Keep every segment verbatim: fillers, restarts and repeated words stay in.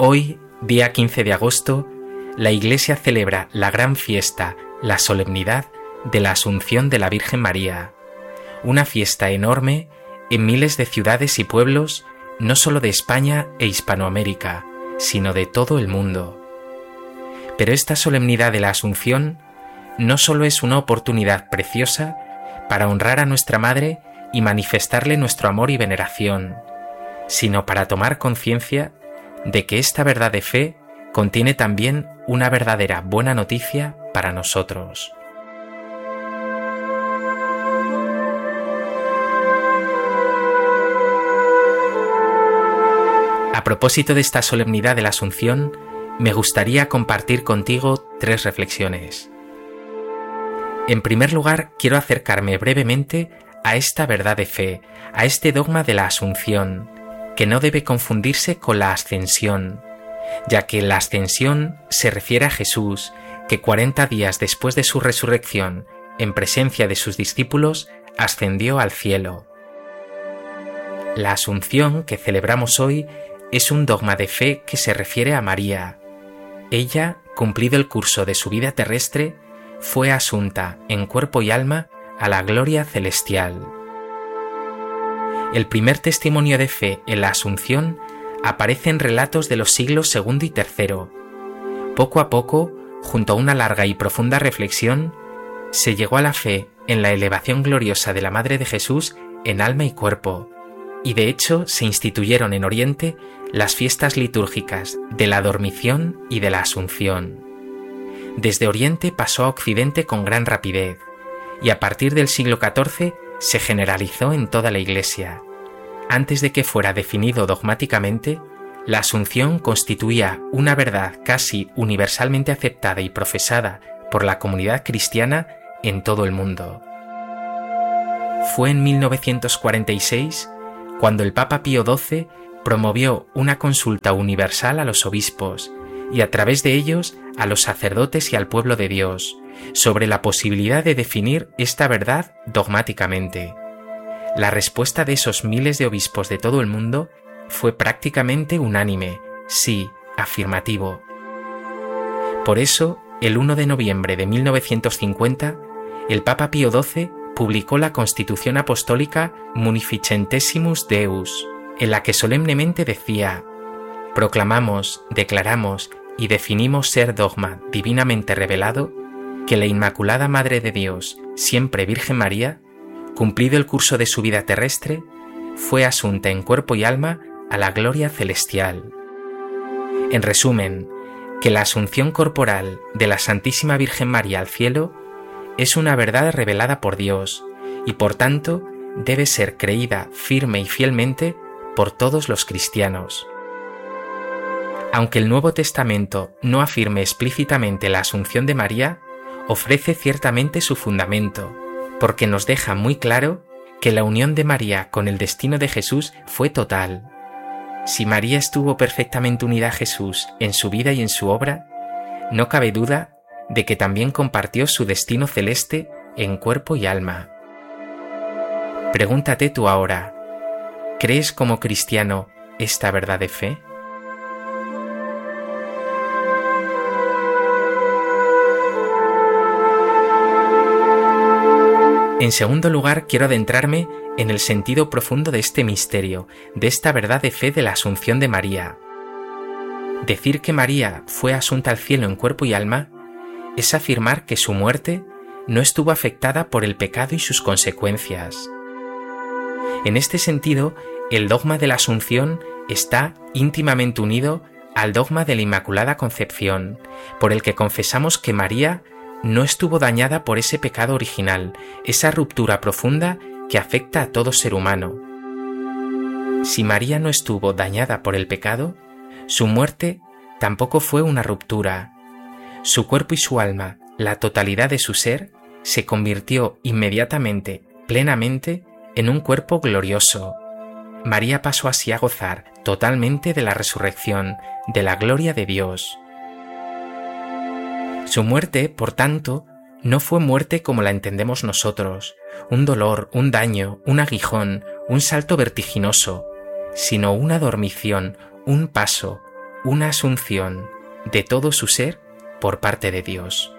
Hoy, día quince de agosto, la Iglesia celebra la gran fiesta, la solemnidad de la Asunción de la Virgen María, una fiesta enorme en miles de ciudades y pueblos, no solo de España e Hispanoamérica, sino de todo el mundo. Pero esta solemnidad de la Asunción no solo es una oportunidad preciosa para honrar a nuestra Madre y manifestarle nuestro amor y veneración, sino para tomar conciencia de que esta verdad de fe contiene también una verdadera buena noticia para nosotros. A propósito de esta solemnidad de la Asunción, me gustaría compartir contigo tres reflexiones. En primer lugar, quiero acercarme brevemente a esta verdad de fe, a este dogma de la Asunción, que no debe confundirse con la Ascensión, ya que la Ascensión se refiere a Jesús, que cuarenta días después de su resurrección, en presencia de sus discípulos, ascendió al cielo. La Asunción que celebramos hoy es un dogma de fe que se refiere a María. Ella, cumplido el curso de su vida terrestre, fue asunta en cuerpo y alma a la gloria celestial. El primer testimonio de fe en la Asunción aparece en relatos de los siglos segundo y tercero. Poco a poco, junto a una larga y profunda reflexión, se llegó a la fe en la elevación gloriosa de la Madre de Jesús en alma y cuerpo, y de hecho se instituyeron en Oriente las fiestas litúrgicas de la Dormición y de la Asunción. Desde Oriente pasó a Occidente con gran rapidez, y a partir del siglo catorce se generalizó en toda la Iglesia. Antes de que fuera definido dogmáticamente, la Asunción constituía una verdad casi universalmente aceptada y profesada por la comunidad cristiana en todo el mundo. Fue en mil novecientos cuarenta y seis cuando el Papa Pío doce promovió una consulta universal a los obispos y a través de ellos a los sacerdotes y al pueblo de Dios sobre la posibilidad de definir esta verdad dogmáticamente. La respuesta de esos miles de obispos de todo el mundo fue prácticamente unánime, sí, afirmativo. Por eso, el primero de noviembre de mil novecientos cincuenta, el Papa Pío doce publicó la Constitución Apostólica Munificentissimus Deus, en la que solemnemente decía: proclamamos, declaramos y definimos ser dogma divinamente revelado que la Inmaculada Madre de Dios, siempre Virgen María, cumplido el curso de su vida terrestre, fue asunta en cuerpo y alma a la gloria celestial. En resumen, que la asunción corporal de la Santísima Virgen María al cielo es una verdad revelada por Dios y por tanto debe ser creída firme y fielmente por todos los cristianos. Aunque el Nuevo Testamento no afirme explícitamente la Asunción de María, ofrece ciertamente su fundamento, porque nos deja muy claro que la unión de María con el destino de Jesús fue total. Si María estuvo perfectamente unida a Jesús en su vida y en su obra, no cabe duda de que también compartió su destino celeste en cuerpo y alma. Pregúntate tú ahora, ¿crees como cristiano esta verdad de fe? En segundo lugar, quiero adentrarme en el sentido profundo de este misterio, de esta verdad de fe de la Asunción de María. Decir que María fue asunta al cielo en cuerpo y alma es afirmar que su muerte no estuvo afectada por el pecado y sus consecuencias. En este sentido, el dogma de la Asunción está íntimamente unido al dogma de la Inmaculada Concepción, por el que confesamos que María no estuvo dañada por ese pecado original, esa ruptura profunda que afecta a todo ser humano. Si María no estuvo dañada por el pecado, su muerte tampoco fue una ruptura. Su cuerpo y su alma, la totalidad de su ser, se convirtió inmediatamente, plenamente, en un cuerpo glorioso. María pasó así a gozar totalmente de la resurrección, de la gloria de Dios. Su muerte, por tanto, no fue muerte como la entendemos nosotros, un dolor, un daño, un aguijón, un salto vertiginoso, sino una dormición, un paso, una asunción de todo su ser por parte de Dios.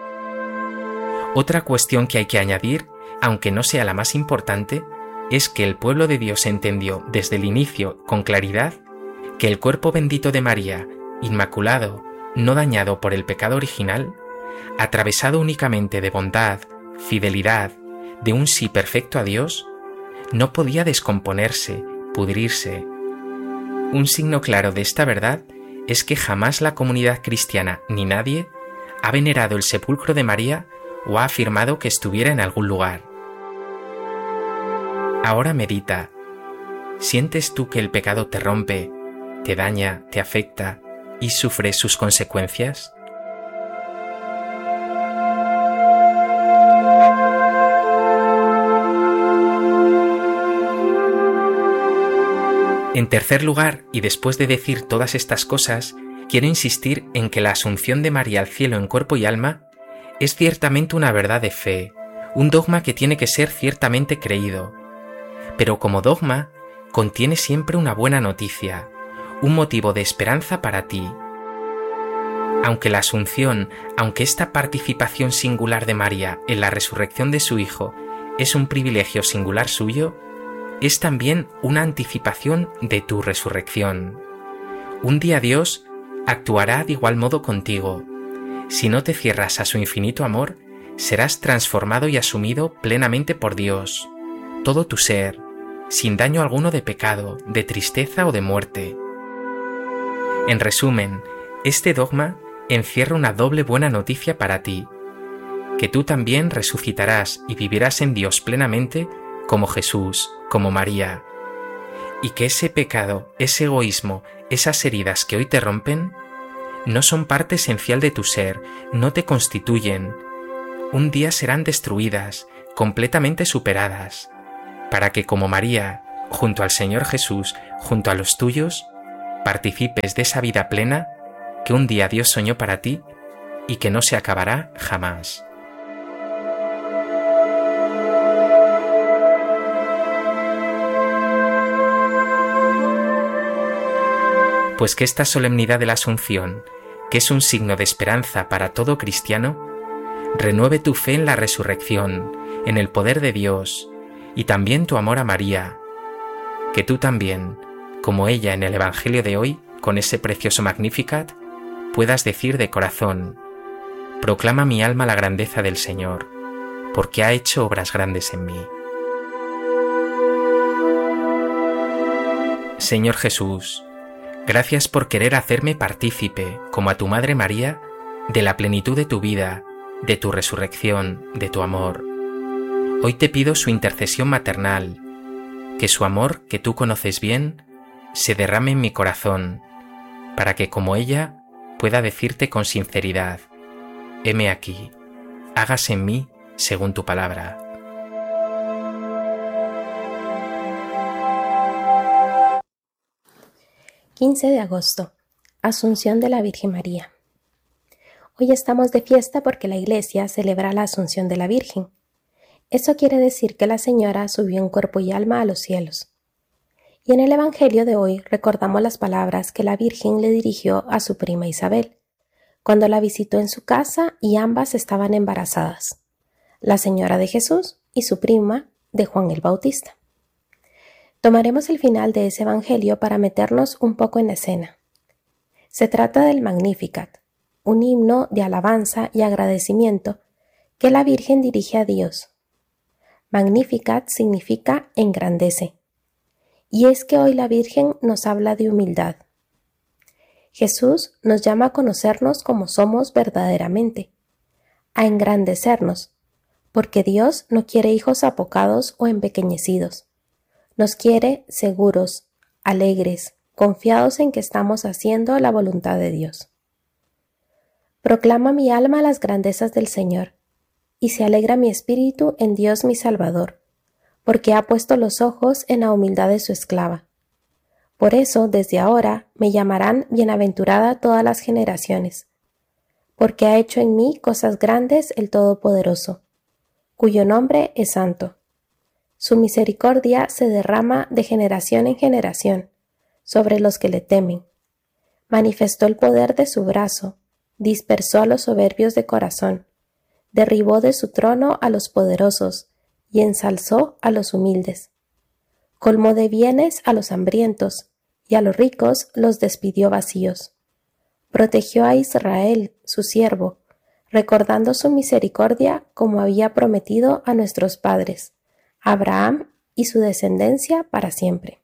Otra cuestión que hay que añadir, aunque no sea la más importante, es que el pueblo de Dios entendió desde el inicio con claridad que el cuerpo bendito de María, inmaculado, no dañado por el pecado original, atravesado únicamente de bondad, fidelidad, de un sí perfecto a Dios, no podía descomponerse, pudrirse. Un signo claro de esta verdad es que jamás la comunidad cristiana ni nadie ha venerado el sepulcro de María o ha afirmado que estuviera en algún lugar. Ahora medita. ¿Sientes tú que el pecado te rompe, te daña, te afecta y sufres sus consecuencias? En tercer lugar, y después de decir todas estas cosas, quiero insistir en que la asunción de María al cielo en cuerpo y alma es ciertamente una verdad de fe, un dogma que tiene que ser ciertamente creído. Pero como dogma, contiene siempre una buena noticia, un motivo de esperanza para ti. Aunque la asunción, aunque esta participación singular de María en la resurrección de su Hijo es un privilegio singular suyo, es también una anticipación de tu resurrección. Un día Dios actuará de igual modo contigo. Si no te cierras a su infinito amor, serás transformado y asumido plenamente por Dios, todo tu ser, sin daño alguno de pecado, de tristeza o de muerte. En resumen, este dogma encierra una doble buena noticia para ti, que tú también resucitarás y vivirás en Dios plenamente como Jesús, como María, y que ese pecado, ese egoísmo, esas heridas que hoy te rompen, no son parte esencial de tu ser, no te constituyen. Un día serán destruidas, completamente superadas, para que como María, junto al Señor Jesús, junto a los tuyos, participes de esa vida plena que un día Dios soñó para ti y que no se acabará jamás. Pues que esta solemnidad de la Asunción, que es un signo de esperanza para todo cristiano, renueve tu fe en la resurrección, en el poder de Dios, y también tu amor a María, que tú también, como ella en el Evangelio de hoy, con ese precioso Magnificat, puedas decir de corazón: proclama mi alma la grandeza del Señor, porque ha hecho obras grandes en mí. Señor Jesús, gracias por querer hacerme partícipe, como a tu Madre María, de la plenitud de tu vida, de tu resurrección, de tu amor. Hoy te pido su intercesión maternal, que su amor, que tú conoces bien, se derrame en mi corazón, para que como ella pueda decirte con sinceridad: heme aquí, hágase en mí según tu palabra. quince de agosto. Asunción de la Virgen María. Hoy estamos de fiesta porque la Iglesia celebra la Asunción de la Virgen. Eso quiere decir que la Señora subió en cuerpo y alma a los cielos. Y en el Evangelio de hoy recordamos las palabras que la Virgen le dirigió a su prima Isabel, cuando la visitó en su casa y ambas estaban embarazadas, la Señora de Jesús y su prima de Juan el Bautista. Tomaremos el final de ese Evangelio para meternos un poco en escena. Se trata del Magnificat, un himno de alabanza y agradecimiento que la Virgen dirige a Dios. Magnificat significa engrandece, y es que hoy la Virgen nos habla de humildad. Jesús nos llama a conocernos como somos verdaderamente, a engrandecernos, porque Dios no quiere hijos apocados o empequeñecidos. Nos quiere seguros, alegres, confiados en que estamos haciendo la voluntad de Dios. Proclama mi alma las grandezas del Señor, y se alegra mi espíritu en Dios mi Salvador, porque ha puesto los ojos en la humildad de su esclava. Por eso, desde ahora, me llamarán bienaventurada todas las generaciones, porque ha hecho en mí cosas grandes el Todopoderoso, cuyo nombre es santo. Su misericordia se derrama de generación en generación sobre los que le temen. Manifestó el poder de su brazo, dispersó a los soberbios de corazón, derribó de su trono a los poderosos y ensalzó a los humildes. Colmó de bienes a los hambrientos y a los ricos los despidió vacíos. Protegió a Israel, su siervo, recordando su misericordia como había prometido a nuestros padres, Abraham y su descendencia para siempre.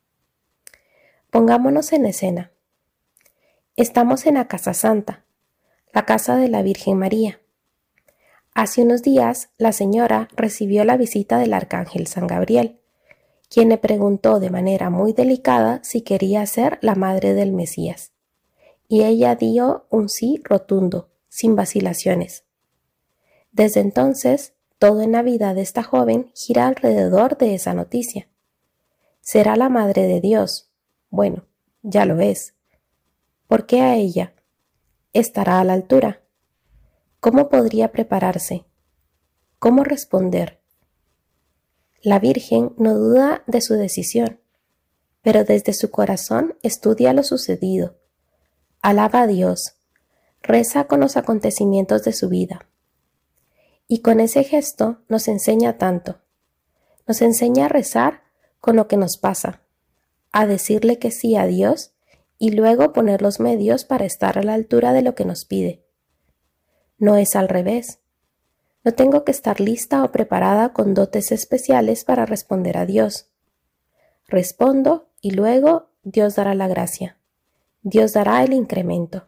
Pongámonos en escena. Estamos en la Casa Santa, la casa de la Virgen María. Hace unos días la señora recibió la visita del arcángel San Gabriel, quien le preguntó de manera muy delicada si quería ser la madre del Mesías, y ella dio un sí rotundo, sin vacilaciones. Desde entonces, todo en la vida de esta joven gira alrededor de esa noticia. ¿Será la madre de Dios? Bueno, ya lo es. ¿Por qué a ella? ¿Estará a la altura? ¿Cómo podría prepararse? ¿Cómo responder? La Virgen no duda de su decisión, pero desde su corazón estudia lo sucedido, alaba a Dios, reza con los acontecimientos de su vida. Y con ese gesto nos enseña tanto. Nos enseña a rezar con lo que nos pasa, a decirle que sí a Dios y luego poner los medios para estar a la altura de lo que nos pide. No es al revés. No tengo que estar lista o preparada con dotes especiales para responder a Dios. Respondo y luego Dios dará la gracia. Dios dará el incremento.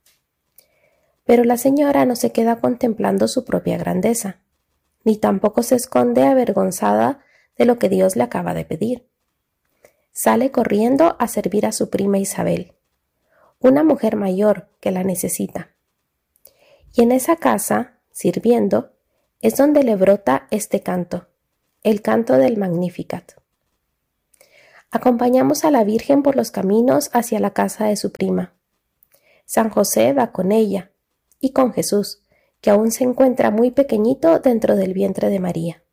Pero la señora no se queda contemplando su propia grandeza, ni tampoco se esconde avergonzada de lo que Dios le acaba de pedir. Sale corriendo a servir a su prima Isabel, una mujer mayor que la necesita. Y en esa casa, sirviendo, es donde le brota este canto, el canto del Magnificat. Acompañamos a la Virgen por los caminos hacia la casa de su prima. San José va con ella y con Jesús, que aún se encuentra muy pequeñito dentro del vientre de María.